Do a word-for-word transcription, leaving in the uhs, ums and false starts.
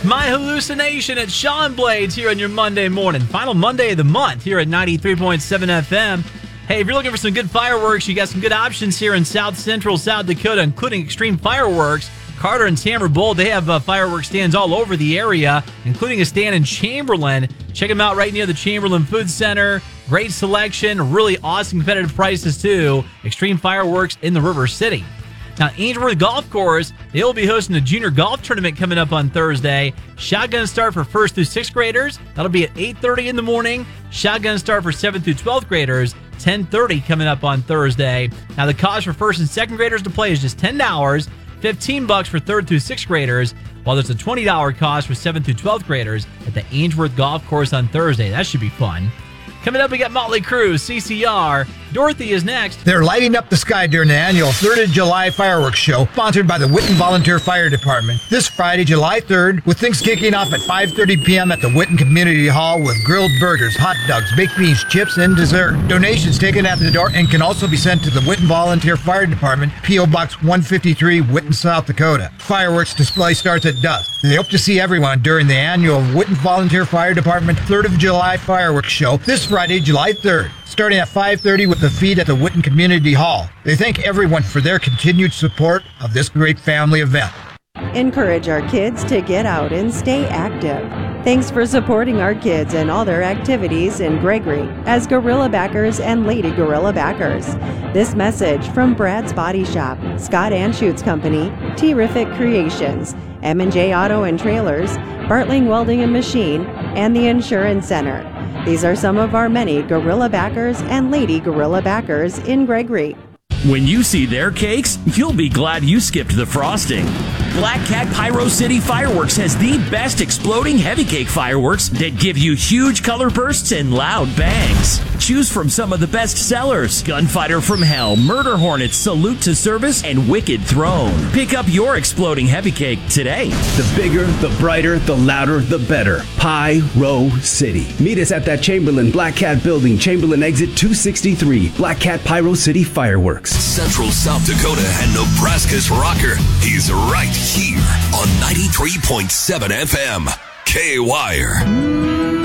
My Hallucination at Sean Blades here on your Monday morning. Final Monday of the month here at ninety-three point seven F M. Hey, if you're looking for some good fireworks, you got some good options here in South Central South Dakota, including Extreme Fireworks. Carter and Tamara Bold, they have uh, fireworks stands all over the area, including a stand in Chamberlain. Check them out right near the Chamberlain Food Center. Great selection, really awesome competitive prices too. Extreme Fireworks in the River City. Now, Ainsworth Golf Course, they'll be hosting a junior golf tournament coming up on Thursday. Shotgun start for first through sixth graders. That'll be at eight thirty in the morning. Shotgun start for seventh through twelfth graders, ten thirty coming up on Thursday. Now, the cost for first and second graders to play is just ten dollars, fifteen bucks for third through sixth graders, while there's a twenty dollars cost for seventh through twelfth graders at the Ainsworth Golf Course on Thursday. That should be fun. Coming up, we got Motley Crue, C C R. Dorothy is next. They're lighting up the sky during the annual third of July fireworks show, sponsored by the Whitten Volunteer Fire Department. This Friday, July third, with things kicking off at five thirty p.m. at the Whitten Community Hall with grilled burgers, hot dogs, baked beans, chips, and dessert. Donations taken at the door and can also be sent to the Whitten Volunteer Fire Department, P O. Box one fifty-three, Whitten, South Dakota. Fireworks display starts at dusk. They hope to see everyone during the annual Whitten Volunteer Fire Department third of July fireworks show this Friday, July third. Starting at five thirty with the feed at the Whitten Community Hall. They thank everyone for their continued support of this great family event. Encourage our kids to get out and stay active. Thanks for supporting our kids and all their activities in Gregory as Gorilla Backers and Lady Gorilla Backers. This message from Brad's Body Shop, Scott Anschutz Company, Terrific Creations, M and J Auto and Trailers, Bartling Welding and Machine, and the Insurance Center. These are some of our many Gorilla Backers and Lady Gorilla Backers in Gregory. When you see their cakes, you'll be glad you skipped the frosting. Black Cat Pyro City Fireworks has the best exploding heavy cake fireworks that give you huge color bursts and loud bangs. Choose from some of the best sellers: Gunfighter from Hell, Murder Hornet, Salute to Service, and Wicked Throne. Pick up your exploding heavy cake today. The bigger, the brighter, the louder, the better. Pyro City. Meet us at that Chamberlain Black Cat building, Chamberlain exit two sixty-three. Black Cat Pyro City Fireworks. Central South Dakota and Nebraska's rocker. He's right here on ninety-three point seven F M. K-Wire.